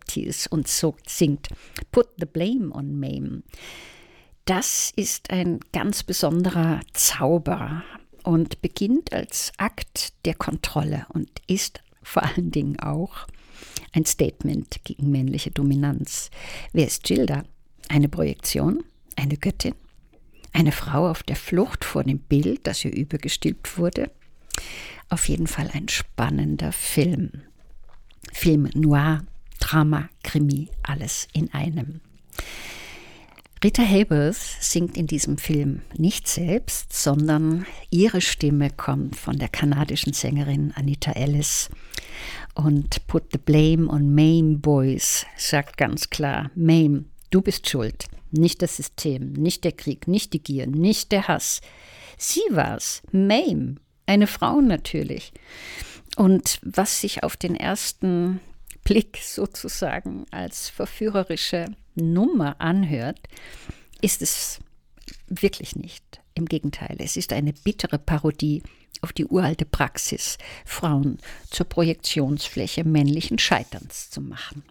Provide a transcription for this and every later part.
Striptease und singt Put the Blame on Mame. Das ist ein ganz besonderer Zauber und beginnt als Akt der Kontrolle und ist vor allen Dingen auch ein Statement gegen männliche Dominanz. Wer ist Gilda? Eine Projektion? Eine Göttin? Eine Frau auf der Flucht vor dem Bild, das ihr übergestülpt wurde? Auf jeden Fall ein spannender Film. Film noir, Drama, Krimi, alles in einem. Rita Hayworth singt in diesem Film nicht selbst, sondern ihre Stimme kommt von der kanadischen Sängerin Anita Ellis. Und Put the Blame on Mame Boys sagt ganz klar, Mame, du bist schuld. Nicht das System, nicht der Krieg, nicht die Gier, nicht der Hass. Sie war's, Mame, eine Frau natürlich. Und was sich auf den ersten Blick sozusagen als verführerische Nummer anhört, ist es wirklich nicht. Im Gegenteil, es ist eine bittere Parodie auf die uralte Praxis, Frauen zur Projektionsfläche männlichen Scheiterns zu machen.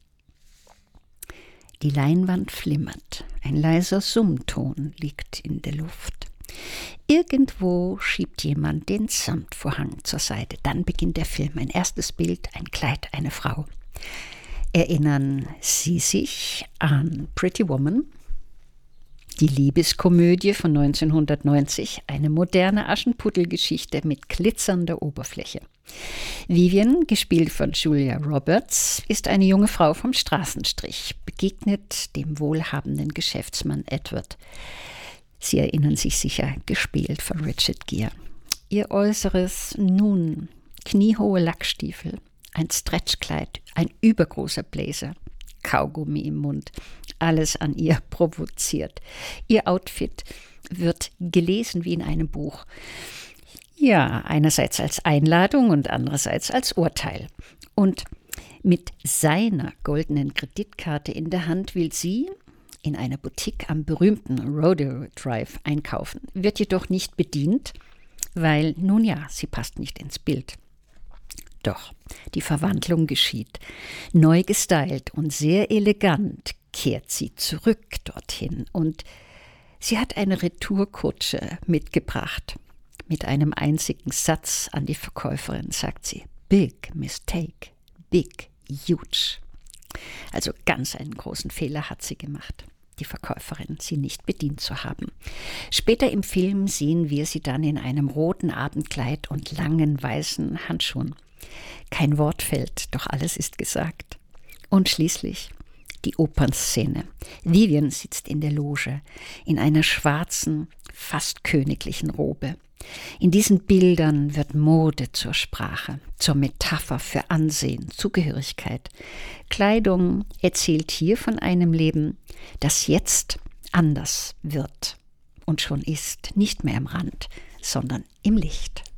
Die Leinwand flimmert, ein leiser Summton liegt in der Luft. Irgendwo schiebt jemand den Samtvorhang zur Seite. Dann beginnt der Film. Ein erstes Bild, ein Kleid, eine Frau. Erinnern Sie sich an Pretty Woman? Die Liebeskomödie von 1990, eine moderne Aschenputtelgeschichte mit glitzernder Oberfläche. Vivian, gespielt von Julia Roberts, ist eine junge Frau vom Straßenstrich, begegnet dem wohlhabenden Geschäftsmann Edward. Sie erinnern sich sicher, gespielt von Richard Gere. Ihr Äußeres nun kniehohe Lackstiefel, ein Stretchkleid, ein übergroßer Blazer, Kaugummi im Mund, alles an ihr provoziert. Ihr Outfit wird gelesen wie in einem Buch. Ja, einerseits als Einladung und andererseits als Urteil. Und mit seiner goldenen Kreditkarte in der Hand will sie in einer Boutique am berühmten Rodeo Drive einkaufen, wird jedoch nicht bedient, weil, nun ja, sie passt nicht ins Bild. Doch, die Verwandlung geschieht. Neu gestylt und sehr elegant kehrt sie zurück dorthin und sie hat eine Retourkutsche mitgebracht. Mit einem einzigen Satz an die Verkäuferin sagt sie, Big mistake, big, huge. Also ganz einen großen Fehler hat sie gemacht, die Verkäuferin, sie nicht bedient zu haben. Später im Film sehen wir sie dann in einem roten Abendkleid und langen weißen Handschuhen. Kein Wort fällt, doch alles ist gesagt. Und schließlich die Opernszene. Vivian sitzt in der Loge, in einer schwarzen, fast königlichen Robe. In diesen Bildern wird Mode zur Sprache, zur Metapher für Ansehen, Zugehörigkeit. Kleidung erzählt hier von einem Leben, das jetzt anders wird und schon ist, nicht mehr am Rand, sondern im Licht.